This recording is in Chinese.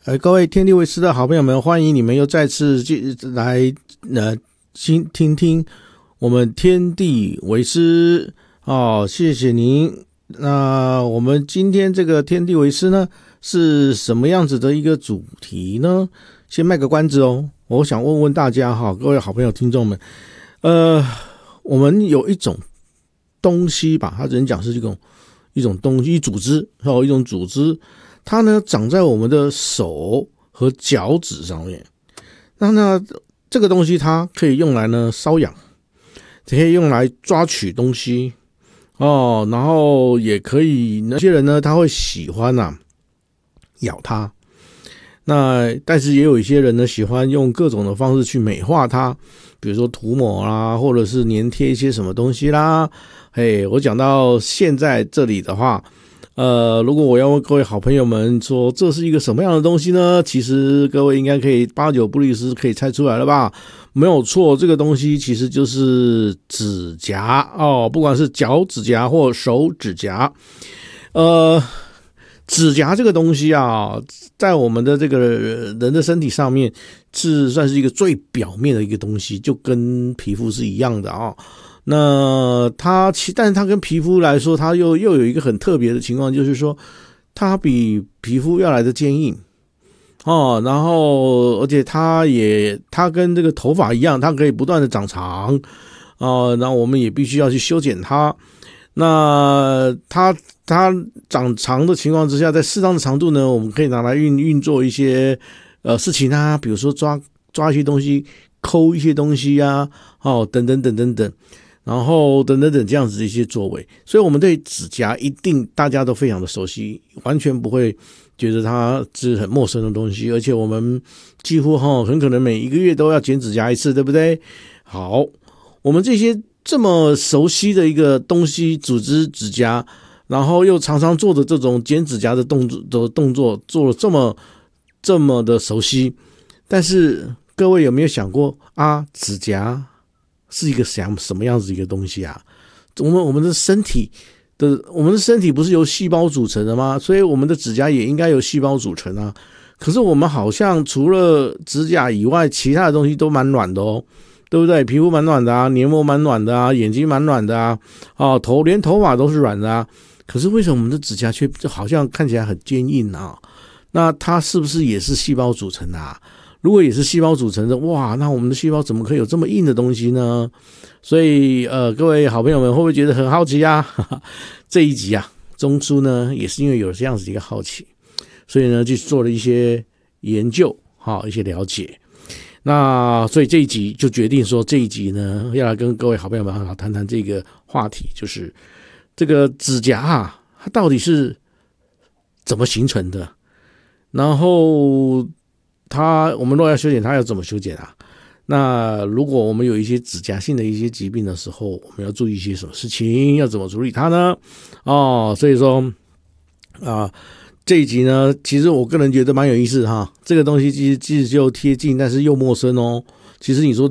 各位天地为师的好朋友们，欢迎你们又再次来听听我们天地为师哦，谢谢您。那我们今天这个天地为师呢，是什么样子的一个主题呢？先卖个关子哦，我想问问大家哈，各位好朋友听众们，我们有一种东西吧，它只能讲是一种东西，一种组织。它呢长在我们的手和脚趾上面，那这个东西它可以用来呢瘙痒，可以用来抓取东西哦，然后也可以，有些人呢他会喜欢咬它，但是也有一些人呢喜欢用各种的方式去美化它，比如说涂抹啦，或者是粘贴一些什么东西啦。我讲到现在这里的话，如果我要问各位好朋友们说这是一个什么样的东西呢？其实各位应该可以8九不离十可以猜出来了吧？没有错，这个东西其实就是指甲哦，不管是脚指甲或手指甲。指甲这个东西啊，在我们的这个人的身体上面算是一个最表面的一个东西，就跟皮肤是一样的啊。但是它跟皮肤来说，它又有一个很特别的情况，就是说它比皮肤要来的坚硬哦，然后而且它跟这个头发一样，它可以不断的长长哦，然后我们也必须要去修剪它。那它长长的情况之下，在适当的长度呢，我们可以拿来运作一些事情啊，比如说抓一些东西，抠一些东西啊，哦，等等，然后等这样子的一些作为。所以我们对指甲一定大家都非常的熟悉，完全不会觉得它是很陌生的东西，而且我们几乎很可能每一个月都要剪指甲一次，对不对？好，我们这些这么熟悉的一个东西，组织指甲，然后又常常做的这种剪指甲的动作做了这么的熟悉，但是各位有没有想过啊，指甲是一个什么样子一个东西啊？我们的身体不是由细胞组成的吗？所以我们的指甲也应该由细胞组成啊。可是我们好像除了指甲以外，其他的东西都蛮软的哦，对不对？皮肤蛮软的啊，黏膜蛮软的啊，眼睛蛮软的啊，连头发都是软的啊。可是为什么我们的指甲却好像看起来很坚硬啊？那它是不是也是细胞组成的啊？如果也是细胞组成的，哇，那我们的细胞怎么可以有这么硬的东西呢？所以各位好朋友们会不会觉得很好奇啊？这一集啊，中书呢也是因为有这样子一个好奇，所以呢就做了一些研究，一些了解。那所以这一集就决定说，这一集呢要来跟各位好朋友们谈谈这个话题，就是这个指甲啊，它到底是怎么形成的？然后我们若要修剪它，要怎么修剪啊？那如果我们有一些指甲性的一些疾病的时候，我们要注意一些什么事情？要怎么处理它呢？所以说这一集呢，其实我个人觉得蛮有意思哈。这个东西其实又贴近，但是又陌生哦。其实你说